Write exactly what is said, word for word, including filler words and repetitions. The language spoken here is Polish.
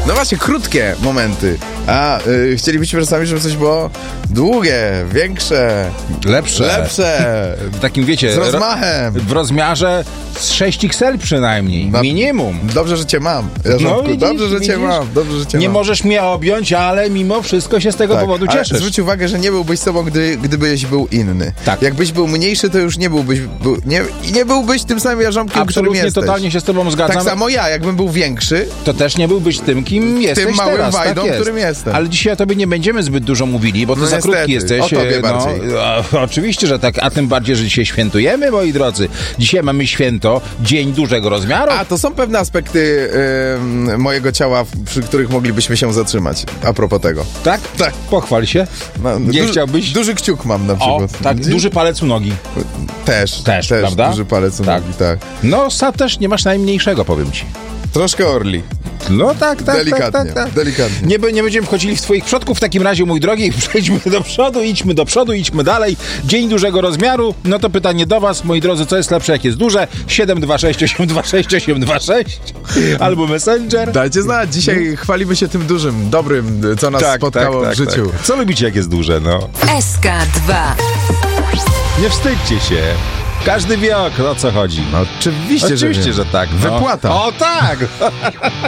No właśnie, krótkie momenty. A y, chcielibyśmy czasami, żeby coś było długie, większe, Lepsze. lepsze, W takim, wiecie, z rozmachem. ro- w rozmiarze z sześć X L przynajmniej. Na- Minimum. Dobrze, że cię mam. Jarząbku, No, widzisz, dobrze, że cię widzisz? mam. Dobrze, że cię Nie mam. możesz mnie objąć, ale mimo wszystko się z tego Tak, powodu ale cieszysz. zwróć uwagę, że nie byłbyś sobą, gdy, gdybyś był inny. Tak. Jakbyś był mniejszy, to już nie byłbyś, był, nie, i nie byłbyś tym samym jarząbkiem, którym Absolutnie, jesteś. totalnie się z tobą zgadzam. Tak samo ja, jakbym był większy, To też nie byłbyś tym, kim jesteś małym teraz. wajdą, tak jest. którym jestem. Ale dzisiaj o tobie nie będziemy zbyt dużo mówili, bo ty No za niestety, krótki jesteś. o tobie e, bardziej. a, oczywiście, że tak, a tym bardziej, że dzisiaj świętujemy, moi drodzy. Dzisiaj mamy święto, dzień dużego rozmiaru. a to są pewne aspekty y, mojego ciała, w- przy których moglibyśmy się zatrzymać. A propos tego. Tak? Tak. Pochwal się. No, Nie duży, chciałbyś? Duży kciuk mam na O, przykład. tak, duży palec u nogi. Też, Też, prawda? duży palec u Tak. nogi, tak. No, sad też nie masz najmniejszego, powiem ci. Troszkę orli. No tak, tak, Delikatnie, tak, tak, tak. delikatnie. Nie, be- nie będziemy wchodzili w twoich przodków w takim razie, mój drogi. Przejdźmy do przodu, idźmy do przodu, idźmy dalej. Dzień dużego rozmiaru. No to pytanie do was, moi drodzy, co jest lepsze, jak jest duże? siedem dwa sześć osiem dwa sześć osiem dwa sześć albo Messenger. Dajcie znać, dzisiaj chwalimy się tym dużym, dobrym, co nas spotkało w życiu. tak. Co lubicie, jak jest duże, no? S K dwa. Nie wstydźcie się. Każdy wie, o co chodzi. No, oczywiście, Oczywiście, że, że tak. No. Wypłata. O tak!